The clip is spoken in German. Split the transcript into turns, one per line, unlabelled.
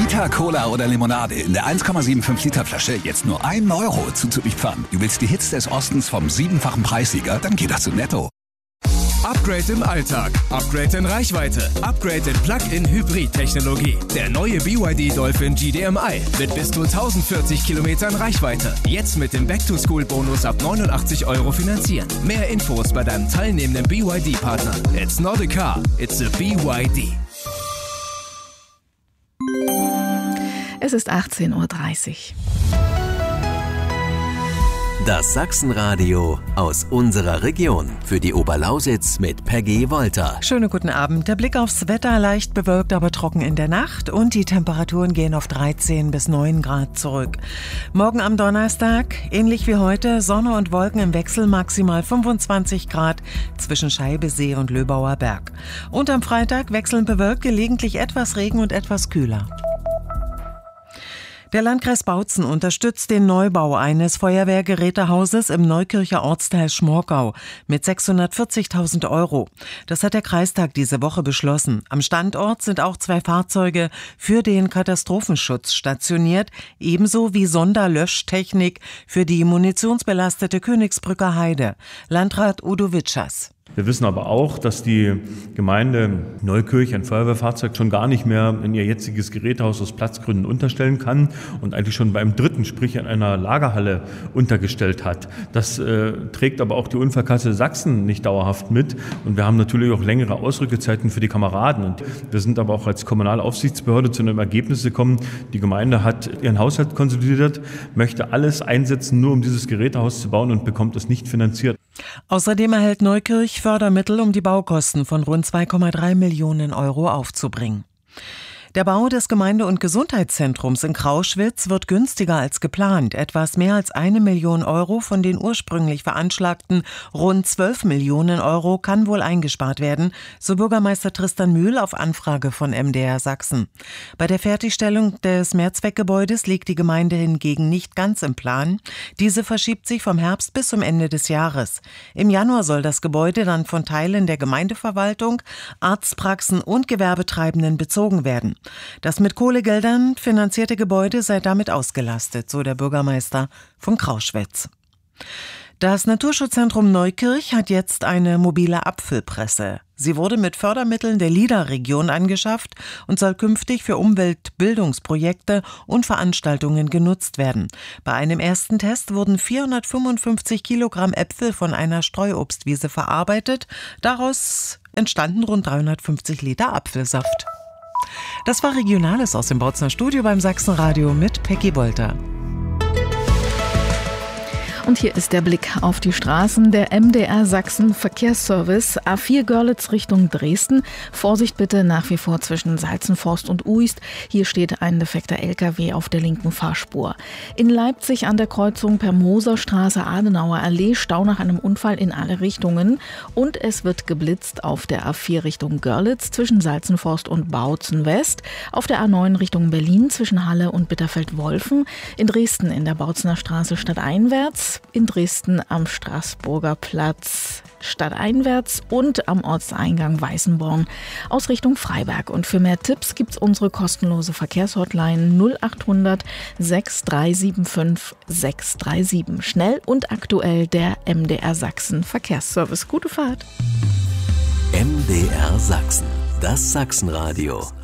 Vita, Cola oder Limonade in der 1,75 Liter Flasche jetzt nur 1 Euro zuzulieferern. Du willst die Hits des Ostens vom 7-fachen Preissieger? Dann geh doch zu Netto.
Upgrade im Alltag, Upgrade in Reichweite, Upgrade in Plug-in-Hybrid-Technologie. Der neue BYD Dolphin GDMI mit bis zu 1040 Kilometern Reichweite. Jetzt mit dem Back-to-School-Bonus ab 89 Euro finanzieren. Mehr Infos bei deinem teilnehmenden BYD-Partner. It's not a car, it's a BYD.
Es ist 18:30 Uhr.
Das Sachsenradio aus unserer Region. Für die Oberlausitz mit Peggy Wolter.
Schönen guten Abend. Der Blick aufs Wetter, leicht bewölkt, aber trocken in der Nacht. Und die Temperaturen gehen auf 13 bis 9 Grad zurück. Morgen am Donnerstag, ähnlich wie heute, Sonne und Wolken im Wechsel, maximal 25 Grad zwischen Scheibe, See und Löbauer Berg. Und am Freitag wechselnd bewölkt, gelegentlich etwas Regen und etwas kühler. Der Landkreis Bautzen unterstützt den Neubau eines Feuerwehrgerätehauses im Neukircher Ortsteil Schmorgau mit 640.000 Euro. Das hat der Kreistag diese Woche beschlossen. Am Standort sind auch 2 Fahrzeuge für den Katastrophenschutz stationiert, ebenso wie Sonderlöschtechnik für die munitionsbelastete Königsbrücker Heide. Landrat Udo Witschers.
Wir wissen aber auch, dass die Gemeinde Neukirch ein Feuerwehrfahrzeug schon gar nicht mehr in ihr jetziges Gerätehaus aus Platzgründen unterstellen kann und eigentlich schon beim dritten, sprich in einer Lagerhalle, untergestellt hat. Das trägt aber auch die Unfallkasse Sachsen nicht dauerhaft mit und wir haben natürlich auch längere Ausrückezeiten für die Kameraden. Und wir sind aber auch als Kommunalaufsichtsbehörde zu einem Ergebnis gekommen, die Gemeinde hat ihren Haushalt konsolidiert, möchte alles einsetzen, nur um dieses Gerätehaus zu bauen und bekommt es nicht finanziert.
Außerdem erhält Neukirch Fördermittel, um die Baukosten von rund 2,3 Millionen Euro aufzubringen. Der Bau des Gemeinde- und Gesundheitszentrums in Krauschwitz wird günstiger als geplant. Etwas mehr als 1 Million Euro von den ursprünglich veranschlagten rund 12 Millionen Euro kann wohl eingespart werden, so Bürgermeister Tristan Mühl auf Anfrage von MDR Sachsen. Bei der Fertigstellung des Mehrzweckgebäudes liegt die Gemeinde hingegen nicht ganz im Plan. Diese verschiebt sich vom Herbst bis zum Ende des Jahres. Im Januar soll das Gebäude dann von Teilen der Gemeindeverwaltung, Arztpraxen und Gewerbetreibenden bezogen werden. Das mit Kohlegeldern finanzierte Gebäude sei damit ausgelastet, so der Bürgermeister von Krauschwitz. Das Naturschutzzentrum Neukirch hat jetzt eine mobile Apfelpresse. Sie wurde mit Fördermitteln der LIDA-Region angeschafft und soll künftig für Umweltbildungsprojekte und Veranstaltungen genutzt werden. Bei einem ersten Test wurden 455 Kilogramm Äpfel von einer Streuobstwiese verarbeitet. Daraus entstanden rund 350 Liter Apfelsaft. Das war Regionales aus dem Bautzener Studio beim Sachsenradio mit Peggy Wolter.
Und hier ist der Blick auf die Straßen. Der MDR Sachsen Verkehrsservice A4 Görlitz Richtung Dresden. Vorsicht bitte nach wie vor zwischen Salzenforst und Uist. Hier steht ein defekter LKW auf der linken Fahrspur. In Leipzig an der Kreuzung per Moserstraße Adenauer Allee Stau nach einem Unfall in alle Richtungen. Und es wird geblitzt auf der A4 Richtung Görlitz zwischen Salzenforst und Bautzen West. Auf der A9 Richtung Berlin zwischen Halle und Bitterfeld-Wolfen. In Dresden in der Bautzener Straße stadteinwärts. In Dresden am Straßburger Platz stadteinwärts und am Ortseingang Weißenborn aus Richtung Freiberg. Und für mehr Tipps gibt's unsere kostenlose Verkehrshotline 0800 6375 637. Schnell und aktuell der MDR Sachsen Verkehrsservice. Gute Fahrt.
MDR Sachsen, das Sachsenradio.